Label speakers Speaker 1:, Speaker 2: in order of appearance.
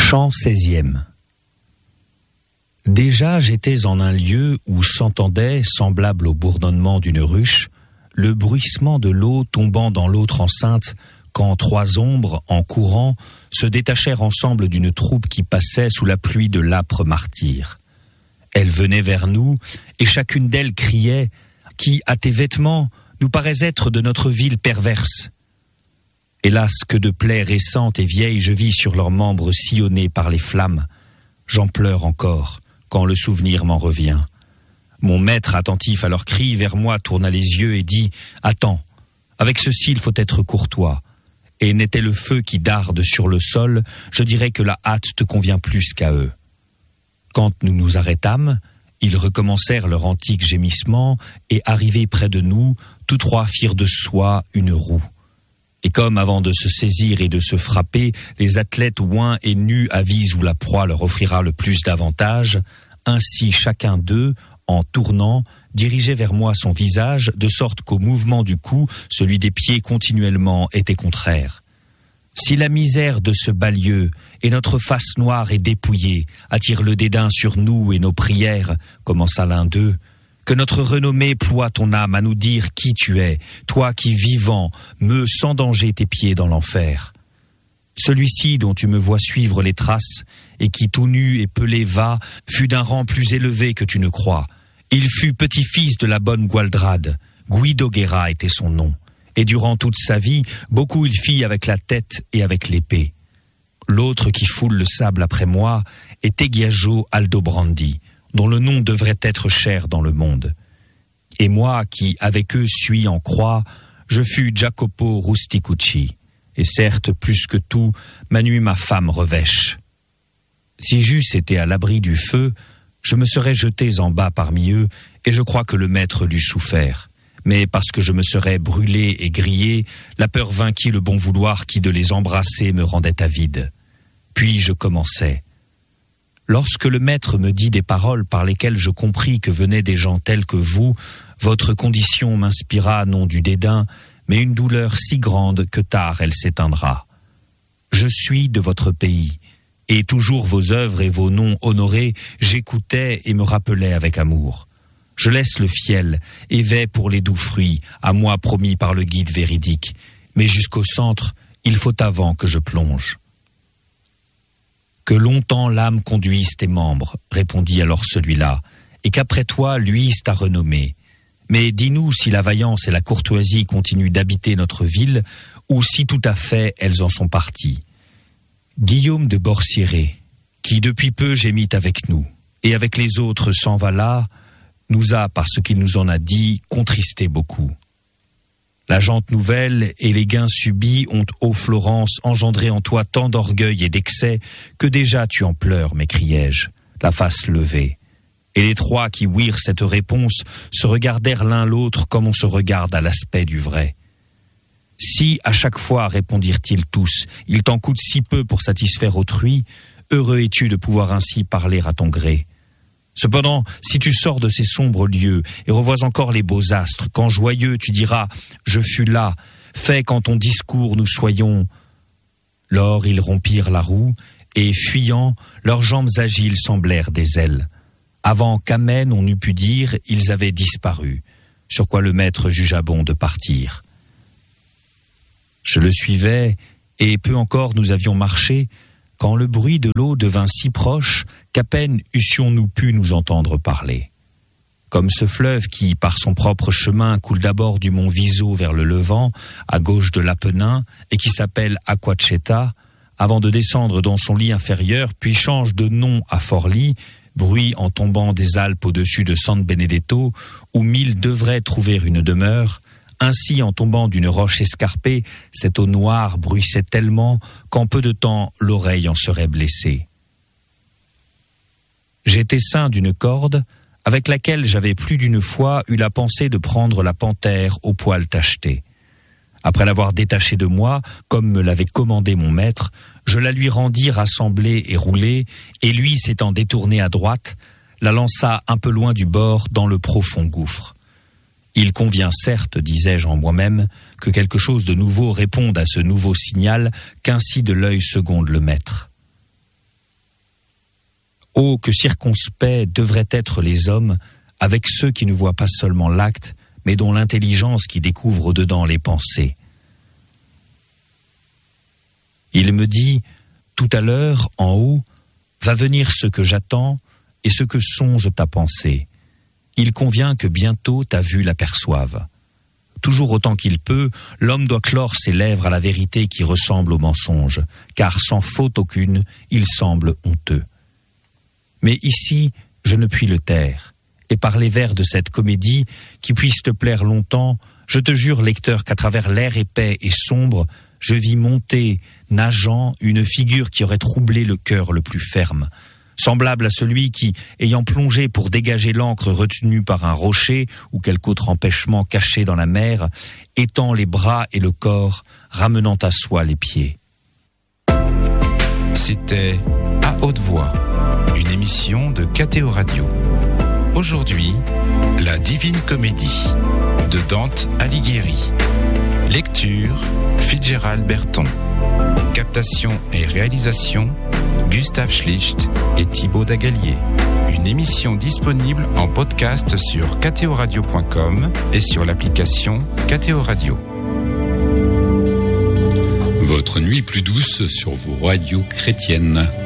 Speaker 1: Chant 16e. Déjà j'étais en un lieu où s'entendait, semblable au bourdonnement d'une ruche, le bruissement de l'eau tombant dans l'autre enceinte, quand trois ombres, en courant, se détachèrent ensemble d'une troupe qui passait sous la pluie de l'âpre martyr. Elles venaient vers nous, et chacune d'elles criait « Qui, à tes vêtements, nous paraît être de notre ville perverse ?» Hélas, que de plaies récentes et vieilles je vis sur leurs membres sillonnés par les flammes. J'en pleure encore, quand le souvenir m'en revient. Mon maître, attentif à leurs cris, vers moi tourna les yeux et dit « Attends, avec ceci il faut être courtois. » Et n'était le feu qui darde sur le sol, je dirais que la hâte te convient plus qu'à eux. Quand nous nous arrêtâmes, ils recommencèrent leur antique gémissement, et arrivés près de nous, tous trois firent de soi une roue. Et comme avant de se saisir et de se frapper, les athlètes oints et nus avisent où la proie leur offrira le plus d'avantages, ainsi chacun d'eux, en tournant, dirigeait vers moi son visage, de sorte qu'au mouvement du cou, celui des pieds continuellement était contraire. Si la misère de ce bas lieu et notre face noire et dépouillée attire le dédain sur nous et nos prières, commença l'un d'eux, que notre renommée ploie ton âme à nous dire qui tu es, toi qui, vivant, meus sans danger tes pieds dans l'enfer. Celui-ci dont tu me vois suivre les traces, et qui tout nu et pelé va, fut d'un rang plus élevé que tu ne crois. Il fut petit-fils de la bonne Gualdrade, Guido Guerra était son nom, et durant toute sa vie, beaucoup il fit avec la tête et avec l'épée. L'autre qui foule le sable après moi est Egiajo Aldobrandi, dont le nom devrait être cher dans le monde. Et moi, qui avec eux suis en croix, je fus Jacopo Rusticucci, et certes, plus que tout, ma nuit ma femme revêche. Si j'eusse été à l'abri du feu, je me serais jeté en bas parmi eux, et je crois que le maître l'eût souffert. Mais parce que je me serais brûlé et grillé, la peur vainquit le bon vouloir qui de les embrasser me rendait avide. Puis je commençai. Lorsque le maître me dit des paroles par lesquelles je compris que venaient des gens tels que vous, votre condition m'inspira non du dédain, mais une douleur si grande que tard elle s'éteindra. Je suis de votre pays, et toujours vos œuvres et vos noms honorés, j'écoutais et me rappelais avec amour. Je laisse le fiel et vais pour les doux fruits, à moi promis par le guide véridique, mais jusqu'au centre, il faut avant que je plonge. Que longtemps l'âme conduise tes membres, répondit alors celui-là, et qu'après toi luise ta renommée. Mais dis-nous si la vaillance et la courtoisie continuent d'habiter notre ville, ou si tout à fait elles en sont parties. Guillaume de Borsiéré, qui depuis peu gémit avec nous, et avec les autres s'en va là, nous a, par ce qu'il nous en a dit, contristé beaucoup. La gente nouvelle et les gains subis ont, ô Florence, engendré en toi tant d'orgueil et d'excès que déjà tu en pleures, m'écriai-je, la face levée. Et les trois qui ouïrent cette réponse se regardèrent l'un l'autre comme on se regarde à l'aspect du vrai. Si, à chaque fois, répondirent-ils tous, il t'en coûte si peu pour satisfaire autrui, heureux es-tu de pouvoir ainsi parler à ton gré. Cependant, si tu sors de ces sombres lieux et revois encore les beaux astres, quand joyeux tu diras « Je fus là, fais qu'en ton discours nous soyons ». Lors ils rompirent la roue, et fuyant, leurs jambes agiles semblèrent des ailes. Avant qu'amène on eût pu dire, ils avaient disparu, sur quoi le maître jugea bon de partir. Je le suivais, et peu encore nous avions marché, quand le bruit de l'eau devint si proche qu'à peine eussions-nous pu nous entendre parler. Comme ce fleuve qui, par son propre chemin, coule d'abord du mont Viso vers le Levant, à gauche de l'Apennin, et qui s'appelle Acquaceta, avant de descendre dans son lit inférieur, puis change de nom à Forlì, bruit en tombant des Alpes au-dessus de San Benedetto, où 1000 devraient trouver une demeure. Ainsi, en tombant d'une roche escarpée, cette eau noire bruissait tellement qu'en peu de temps, l'oreille en serait blessée. J'étais ceint d'une corde, avec laquelle j'avais plus d'une fois eu la pensée de prendre la panthère au poil tacheté. Après l'avoir détachée de moi, comme me l'avait commandé mon maître, je la lui rendis rassemblée et roulée, et lui, s'étant détourné à droite, la lança un peu loin du bord dans le profond gouffre. Il convient certes, disais-je en moi-même, que quelque chose de nouveau réponde à ce nouveau signal, qu'ainsi de l'œil seconde le maître. Oh, que circonspects devraient être les hommes avec ceux qui ne voient pas seulement l'acte, mais dont l'intelligence qui découvre au-dedans les pensées. Il me dit, tout à l'heure, en haut, va venir ce que j'attends et ce que songe ta pensée. Il convient que bientôt ta vue l'aperçoive. Toujours autant qu'il peut, l'homme doit clore ses lèvres à la vérité qui ressemble au mensonge, car sans faute aucune, il semble honteux. Mais ici, je ne puis le taire, et par les vers de cette comédie, qui puisse te plaire longtemps, je te jure, lecteur, qu'à travers l'air épais et sombre, je vis monter, nageant, une figure qui aurait troublé le cœur le plus ferme, semblable à celui qui, ayant plongé pour dégager l'encre retenue par un rocher ou quelque autre empêchement caché dans la mer, étend les bras et le corps, ramenant à soi les pieds.
Speaker 2: C'était À haute voix, une émission de KTO Radio. Aujourd'hui, La Divine Comédie de Dante Alighieri. Lecture, Fitzgerald Berton. Captation et réalisation, Gustave Schlicht et Thibaut Dagalier. Une émission disponible en podcast sur ktoradio.com et sur l'application KTO Radio.
Speaker 3: Votre nuit plus douce sur vos radios chrétiennes.